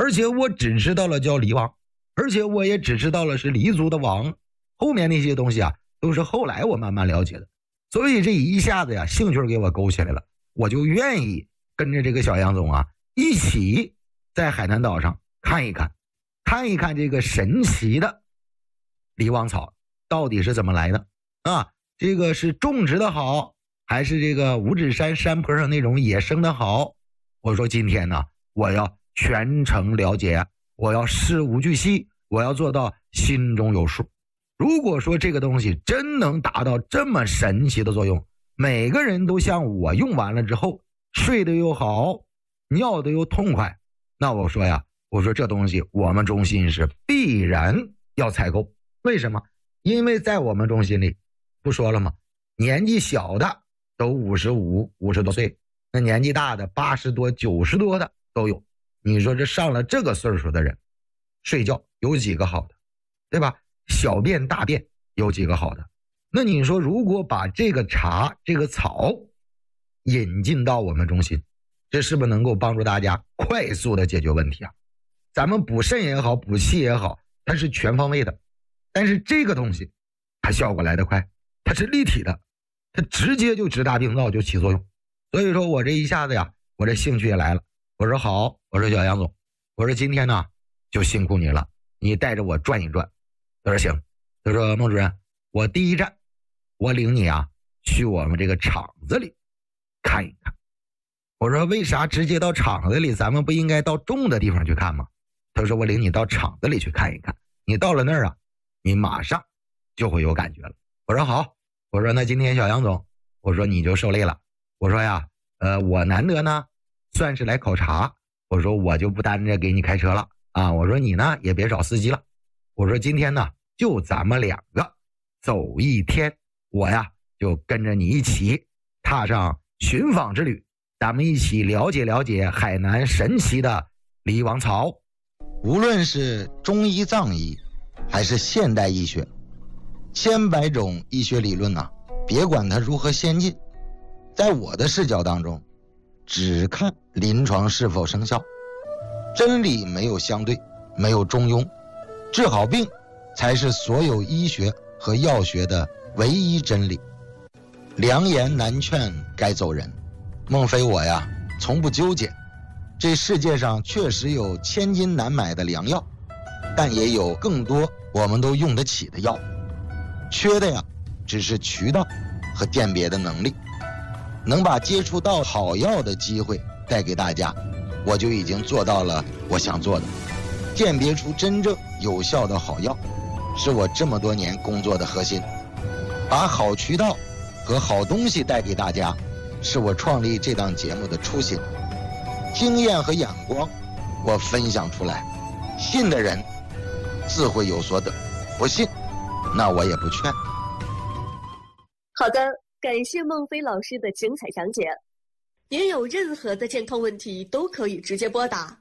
而且我只知道了叫黎王，而且我也只知道了是黎族的王，后面那些东西啊都是后来我慢慢了解的。所以这一下子呀兴趣给我勾起来了，我就愿意跟着这个小杨总啊一起在海南岛上看一看这个神奇的黎王草到底是怎么来的啊，这个是种植的好还是这个五指山山坡上那种野生的好。我说今天呢我要全程了解，我要事无巨细，我要做到心中有数。如果说这个东西真能达到这么神奇的作用，每个人都像我用完了之后睡得又好，尿得又痛快，那我说呀，我说这东西我们中心是必然要采购。为什么？因为在我们中心里不说了吗，年纪小的都55、50多岁，那年纪大的80多、90多的都有。你说这上了这个岁数的人睡觉有几个好的，对吧？小便大便有几个好的？那你说如果把这个茶这个草引进到我们中心，这是不是能够帮助大家快速的解决问题啊？咱们补肾也好，补气也好，它是全方位的，但是这个东西它效果来得快，它是立体的，它直接就直达病灶就起作用。所以说我这一下子呀，我这兴趣也来了。我说好，我说小杨总，我说今天呢就辛苦你了，你带着我转一转。他说行，他说孟主任，我第一站我领你啊去我们这个厂子里看一看。我说为啥直接到厂子里，咱们不应该到种的地方去看吗？他说我领你到厂子里去看一看，你到了那儿啊你马上就会有感觉了。我说好，我说那今天小杨总，我说你就受累了。我说呀我难得呢算是来考察，我说我就不担着给你开车了啊，我说你呢也别找司机了，我说今天呢就咱们两个走一天，我呀就跟着你一起踏上寻访之旅，咱们一起了解了解海南神奇的黎王草。 无论是中医藏医还是现代医学，千百种医学理论啊，别管它如何先进，在我的视角当中只看临床是否生效。真理没有相对，没有中庸，治好病才是所有医学和药学的唯一真理。良言难劝该走人，孟非我呀从不纠结。这世界上确实有千金难买的良药，但也有更多我们都用得起的药，缺的呀只是渠道和鉴别的能力。能把接触到好药的机会带给大家，我就已经做到了我想做的。鉴别出真正有效的好药，是我这么多年工作的核心。把好渠道和好东西带给大家，是我创立这档节目的初心。经验和眼光我分享出来，信的人自会有所得，不信那我也不劝。 好的，感谢孟非老师的精彩讲解。您有任何的健康问题都可以直接拨打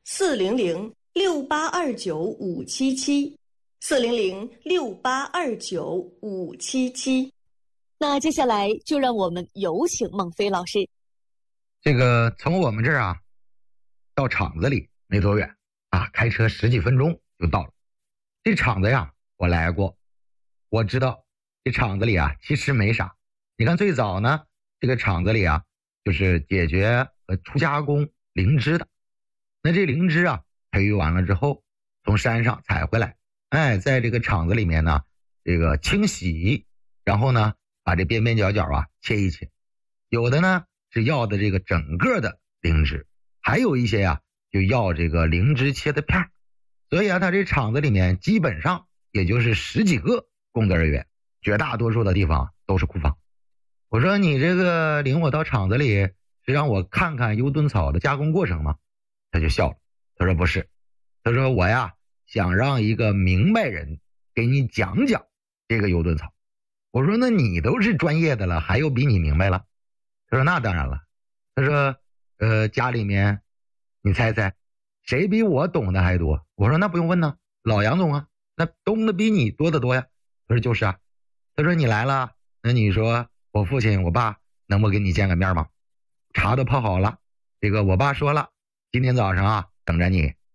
400-6829-577，400-6829-577。那接下来就让我们有请孟非老师。 这个从我们这儿啊到厂子里没多远啊，开车10几分钟就到了。这厂子呀我来过，我知道这厂子里啊其实没啥。你看最早呢这个厂子里啊就是解决和初加工灵芝的。那这灵芝啊培育完了之后从山上采回来，在这个厂子里面呢这个清洗，然后呢把这边边角角啊切一切。有的呢是要的这个整个的灵芝，还有一些呀就要这个灵芝切的片。所以啊他这厂子里面基本上也就是10几个工作人员，绝大多数的地方都是库房。我说你这个领我到厂子里是让我看看幽敦草的加工过程吗？他就笑了，他说不是，他说我呀想让一个明白人给你讲讲这个幽敦草。我说那你都是专业的了，还有比你明白了？他说那当然了。他说家里面你猜猜谁比我懂的还多？我说那不用问呢，老杨总啊，那懂的比你多得多呀。他说就是啊。他说你来了，那你说我父亲我爸能不给你见个面吗？茶都泡好了，这个我爸说了，今天早上啊等着你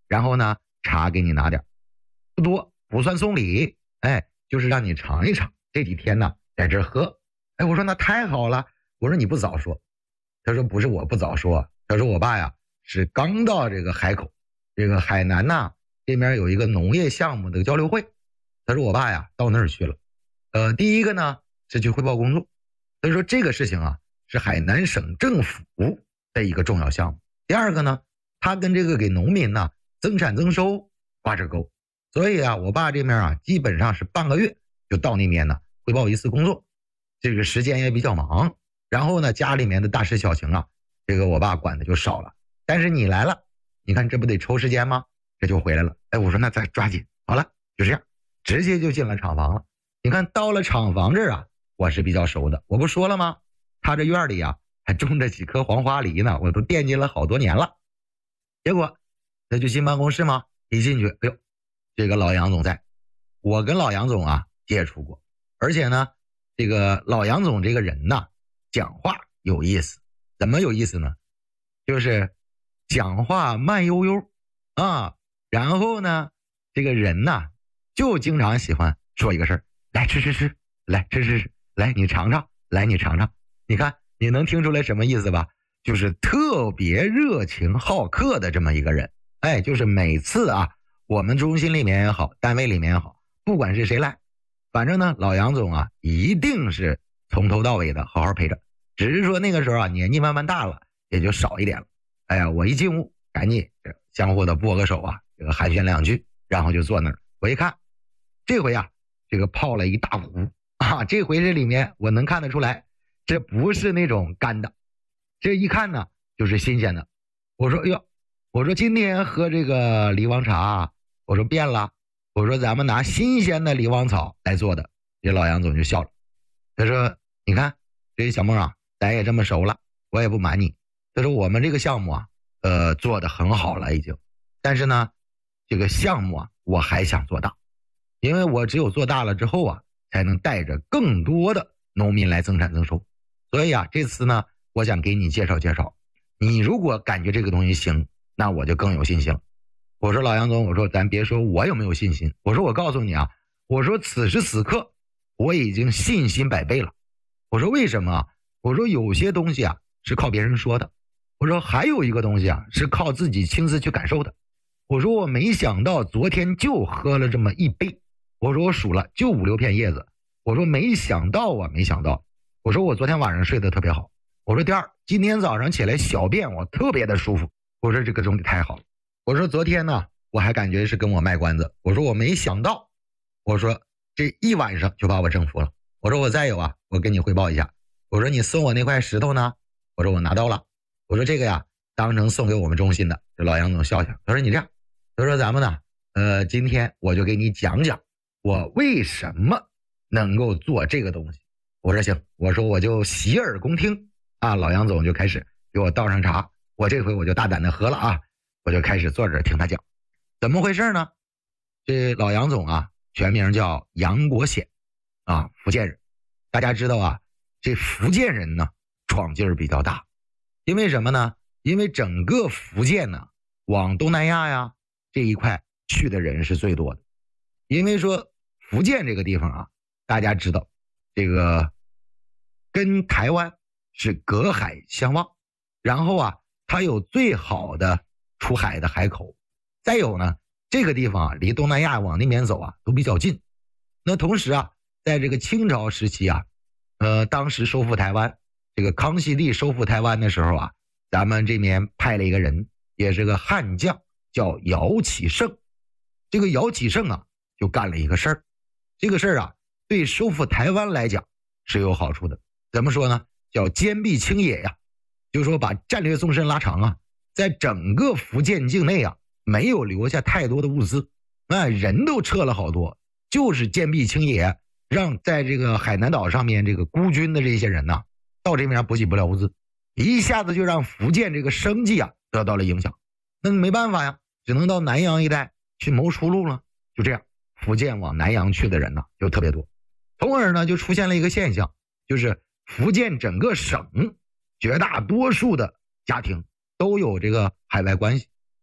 然后呢茶给你拿点，不多，不算送礼，哎，就是让你尝一尝这几天呢在这喝。哎，我说那太好了，我说你不早说。他说不是我不早说，他说我爸呀是刚到这个海口，这个海南呐这边有一个农业项目的交流会，他说我爸呀到那儿去了。第一个呢是去汇报工作，他说这个事情啊是海南省政府的一个重要项目。第二个呢，他跟这个给农民呢增产增收挂着钩，所以啊我爸这边啊基本上是半个月就到那边呢汇报一次工作，这个时间也比较忙。然后呢家里面的大事小情啊这个我爸管的就少了，但是你来了，你看这不得抽时间吗？这就回来了。哎，我说那再抓紧，好了，就这样直接就进了厂房了。你看到了厂房这儿啊我是比较熟的，我不说了吗？他这院里啊还种着几棵黄花梨呢，我都惦记了好多年了。结果那就进办公室嘛，一进去，哎呦，这个老杨总在。我跟老杨总啊接触过，而且呢这个老杨总这个人呢讲话有意思。怎么有意思呢？就是讲话慢悠悠啊，然后呢这个人呢就经常喜欢说一个事儿，来吃，来吃，来你尝尝，来你尝尝。你看你能听出来什么意思吧？就是特别热情好客的这么一个人。哎，就是每次啊我们中心里面也好，单位里面也好，不管是谁来，反正呢老杨总啊一定是从头到尾的好好陪着，只是说那个时候啊年纪慢慢大了也就少一点了。哎呀，我一进屋赶紧相互的握个手啊，这个寒暄两句，然后就坐那儿。我一看这回啊这个泡了一大壶啊，这回这里面我能看得出来这不是那种干的，这一看呢就是新鲜的。我说哎呦，我说今天喝这个梨王茶，我说变了，我说咱们拿新鲜的梨王草来做的。这老杨总就笑了，他说你看这小孟啊咱也这么熟了，我也不瞒你，他说我们这个项目啊做得很好了已经，但是呢这个项目啊我还想做大，因为我只有做大了之后啊才能带着更多的农民来增产增收。所以啊这次呢我想给你介绍介绍，你如果感觉这个东西行，那我就更有信心了。我说老杨总，我说咱别说我有没有信心，我说我告诉你啊，我说此时此刻我已经信心100倍了。我说为什么？我说有些东西啊是靠别人说的，我说还有一个东西啊是靠自己亲自去感受的。我说我没想到昨天就喝了这么一杯，我说我数了就5、6片叶子，我说没想到啊没想到，我说我昨天晚上睡得特别好，我说第二今天早上起来小便我特别的舒服，我说这个东西太好了。我说昨天呢我还感觉是跟我卖关子，我说我没想到，我说这一晚上就把我征服了。我说我再有啊我跟你汇报一下，我说你送我那块石头呢，我说我拿到了，我说这个呀当成送给我们中心的。这老杨总笑笑，他说你这样，他说咱们呢今天我就给你讲讲我为什么能够做这个东西。我说行，我说我就洗耳恭听啊。老杨总就开始给我倒上茶，我这回我就大胆的喝了啊，我就开始坐这听他讲。怎么回事呢？这老杨总啊全名叫杨国显啊，福建人。大家知道啊这福建人呢闯劲儿比较大，因为什么呢？因为整个福建呢往东南亚呀这一块去的人是最多的。因为说福建这个地方啊大家知道这个跟台湾是隔海相望，然后啊它有最好的出海的海口，再有呢这个地方啊离东南亚往那边走啊都比较近。那同时啊在这个清朝时期啊当时收复台湾，这个康熙帝收复台湾的时候啊，咱们这边派了一个人，也是个悍将，叫姚启圣。这个姚启圣啊就干了一个事儿，这个事儿啊对收复台湾来讲是有好处的。怎么说呢？叫坚壁清野呀，就是说把战略纵深拉长啊，在整个福建境内啊没有留下太多的物资，人都撤了好多，就是坚壁清野，让在这个海南岛上面这个孤军的这些人到这边补给不了物资，一下子就让福建这个生计啊得到了影响。那没办法呀，只能到南洋一带去谋出路了。就这样福建往南洋去的人就特别多，从而呢就出现了一个现象，就是福建整个省绝大多数的家庭都有这个海外关系，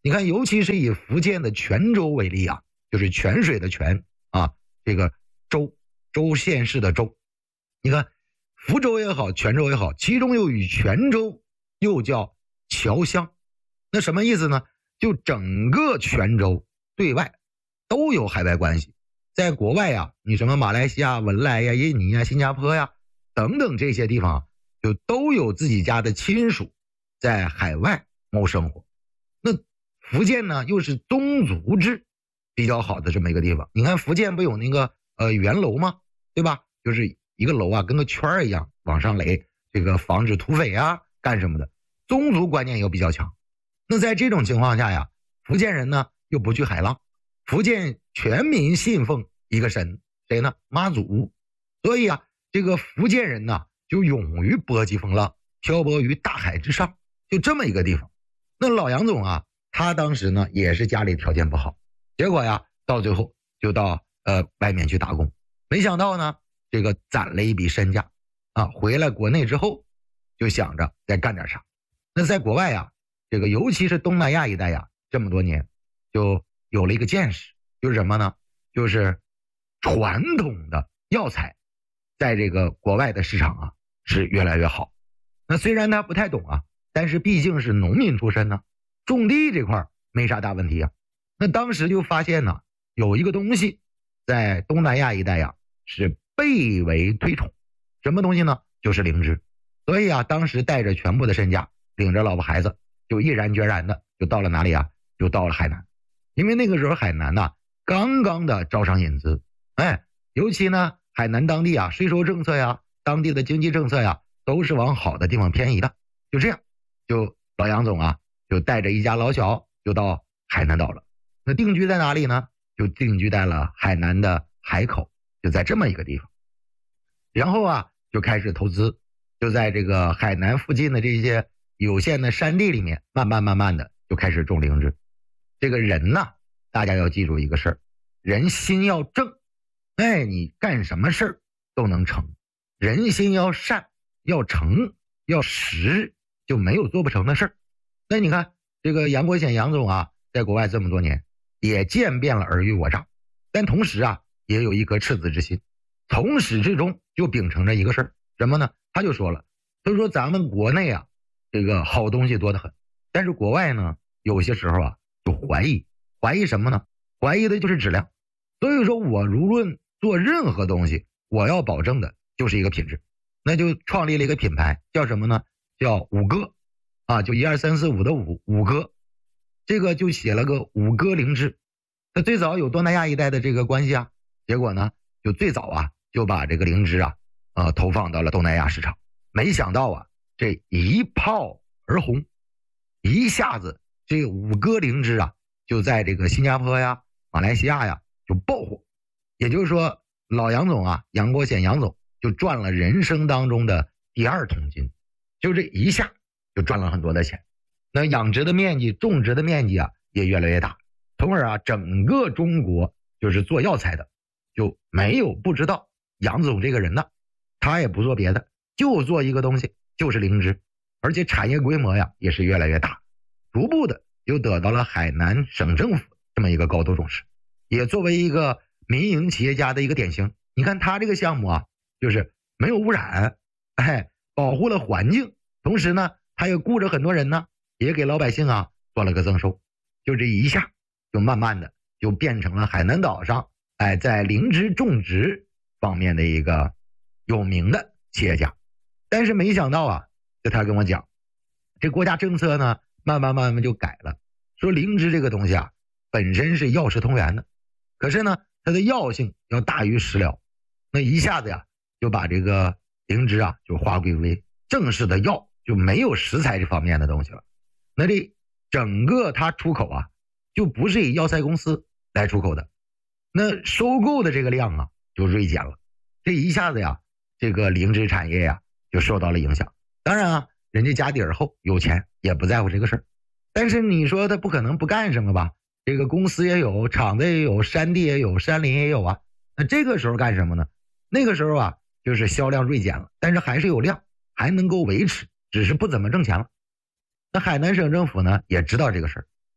你看，尤其是以福建的泉州为例啊，就是泉水的泉啊，这个州县市的州。你看福州也好，泉州也好，其中又以泉州又叫侨乡。那什么意思呢？就整个泉州对外都有海外关系。在国外啊，你什么马来西亚、文莱呀、印尼呀、新加坡呀等等这些地方，就都有自己家的亲属在海外谋生活。那福建呢，又是宗族制比较好的这么一个地方。你看福建不有那个圆楼吗？对吧？就是一个楼啊，跟个圈一样往上垒，这个防止土匪啊干什么的，宗族观念又比较强。那在这种情况下呀，福建人呢又不惧海浪，福建全民信奉一个神，谁呢？妈祖。所以啊，这个福建人呢就勇于波及风浪，漂泊于大海之上，就这么一个地方。那老杨总啊，他当时呢也是家里条件不好，结果呀到最后就到外面去打工，没想到呢这个攒了一笔身价啊，回来国内之后就想着再干点啥。那在国外呀，这个尤其是东南亚一带呀，这么多年就有了一个见识，就是什么呢？就是传统的药材在这个国外的市场啊是越来越好。那虽然他不太懂啊，但是毕竟是农民出身呢，种地这块没啥大问题啊。那当时就发现呢，有一个东西在东南亚一带呀是倍为推崇，什么东西呢？就是灵芝。所以啊，当时带着全部的身家，领着老婆孩子，就毅然决然的就到了哪里啊？就到了海南。因为那个时候海南呢刚刚的招商引资，尤其呢海南当地啊税收政策呀，当地的经济政策呀，都是往好的地方偏移的。就这样，就老杨总啊就带着一家老小就到海南岛了。那定居在哪里呢？就定居在了海南的海口，就在这么一个地方。然后啊就开始投资，就在这个海南附近的这些有限的山地里面慢慢的就开始种灵芝。这个人呢，大家要记住一个事儿，人心要正，你干什么事儿都能成。人心要善，要诚，要实，就没有做不成的事儿。那你看这个杨国显杨总啊，在国外这么多年也见遍了尔虞我诈，但同时啊也有一颗赤子之心，从始至终就秉承着一个事儿，什么呢？他就说了，他说咱们国内啊这个好东西多得很，但是国外呢有些时候啊就怀疑什么呢？怀疑的就是质量。所以说我无论做任何东西，我要保证的就是一个品质。那就创立了一个品牌，叫什么呢？叫五哥啊，就1、2、3、4、5的五哥。这个就写了个五哥灵芝。那最早有东南亚一带的这个关系啊，结果呢就最早啊就把这个灵芝啊投放到了东南亚市场。没想到啊这一炮而红，一下子这个五哥灵芝啊就在这个新加坡呀、马来西亚呀就爆火。也就是说老杨总啊，杨国显杨总就赚了人生当中的第2桶金，就这一下就赚了很多的钱。那养殖的面积、种植的面积啊也越来越大，从而啊整个中国就是做药材的就没有不知道杨总这个人的。他也不做别的，就做一个东西，就是灵芝，而且产业规模呀也是越来越大，逐步的就得到了海南省政府这么一个高度重视，也作为一个民营企业家的一个典型。你看他这个项目啊，就是没有污染，保护了环境，同时呢他也雇着很多人呢，也给老百姓啊做了个增收。就这一下就慢慢的就变成了海南岛上在灵芝种植方面的一个有名的企业家。但是没想到啊，就他跟我讲，这国家政策呢慢慢就改了，说灵芝这个东西啊本身是药食同源的，可是呢它的药性要大于食疗。那一下子呀就把这个灵芝啊就划归为正式的药，就没有食材这方面的东西了。那这整个它出口啊就不是以药材公司来出口的，那收购的这个量啊就锐减了。这一下子呀这个灵芝产业呀就受到了影响。当然啊人家家底儿厚有钱，也不在乎这个事儿，但是你说他不可能不干什么吧？这个公司也有，厂子也有，山地也有，山林也有啊。那这个时候干什么呢？那个时候啊就是销量锐减了，但是还是有量，还能够维持，只是不怎么挣钱了。那海南省政府呢也知道这个事儿，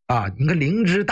啊，你看灵芝大